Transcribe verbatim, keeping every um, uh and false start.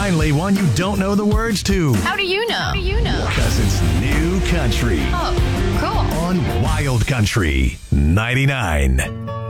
Finally, one you don't know the words to. How do you know? How do you know? Because it's new country Oh, cool. on Wild Country ninety-nine.